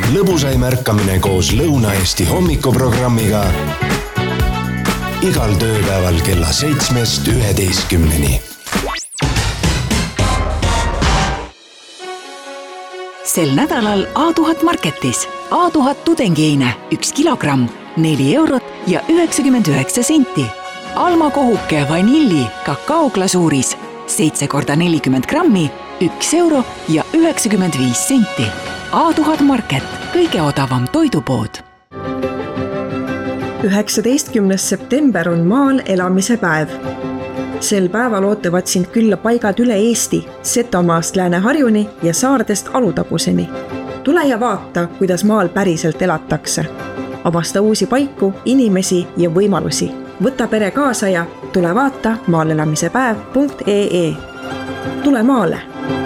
lõbusaim ärkamine koos Lõuna-Eesti hommikuprogrammiga igal tööpäeval kella 7-11. Sel nädalal A1000 Marketis. A1000 tudengiine 1 kilogramm, 4 eurot ja 99 senti. Alma kohuke vanilli kakaoglasuuris 7 × 40 grammi, 1 euro ja 95 senti. A1000 Market, kõige odavam toidupood. 19. september on maal elamise päev. Sel päeval ootavad sind külla paigad üle Eesti, Setomaast Lääne-Harjuni ja saardest Alutaguseni. Tule ja vaata, kuidas maal päriselt elatakse. Avasta uusi paiku, inimesi ja võimalusi. Võta pere kaasa ja tule vaata maalelamisepäev.ee. Tule maale!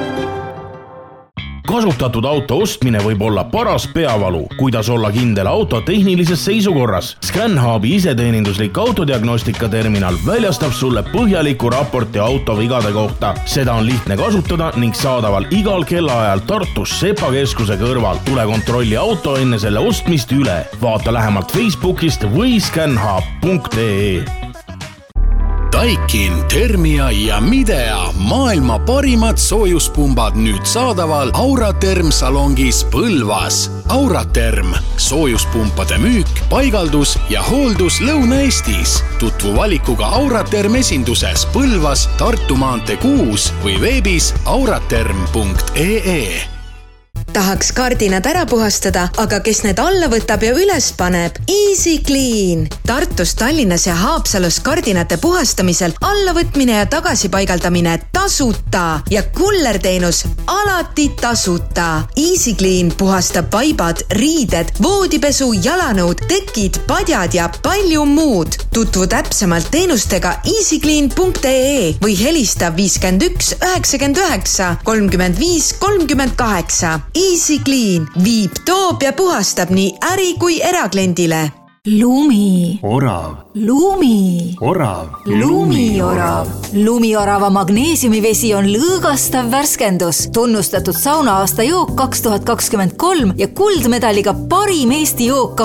Kasutatud auto ostmine võib olla paras peavalu. Kuidas olla kindel auto tehnilises seisukorras? ScanHubi iseteeninduslik autodiagnostika terminal väljastab sulle põhjaliku raporti auto vigade kohta. Seda on lihtne kasutada ning saadaval igal kellaajal Tartus Sepa keskuse kõrval. Tule kontrolli auto enne selle ostmist üle. Vaata lähemalt Facebookist või scanhub.ee. Daikin, Thermia ja Midea maailma parimad soojuspumbad nüüd saadaval Auraterm salongis Põlvas. Auraterm, soojuspumpade müük, paigaldus ja hooldus Lõuna-Eestis. Tutvu valikuga Auraterm esinduses Põlvas, Tartu maantee 6 või veebis auraterm.ee. Tahaks kardinad ära puhastada, aga kes need alla võtab ja üles paneb? Easy Clean! Tartus, Tallinnas ja Haapsalus kardinate puhastamisel allavõtmine ja tagasipaigaldamine tasuta ja kullerteenus alati tasuta. Easy Clean puhastab vaibad, riided, voodipesu, jalanõud, tekid, padjad ja palju muud. Tutvu täpsemalt teenustega easyclean.ee või helista 51 99 35 38. Easy Clean viib, toob ja puhastab nii äri kui erakliendile. Lumi. Orav. Lumi. Orav. Lumiorav. Lumiorava magneesiumivesi on lõõgastav värskendus, tunnustatud saunaaasta jook 2023 ja kuldmedaliga parim Eesti jook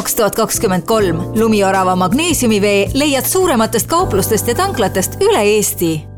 2023. Lumiorava magneesiumivee leiad suurematest kauplustest ja tanklatest üle Eesti.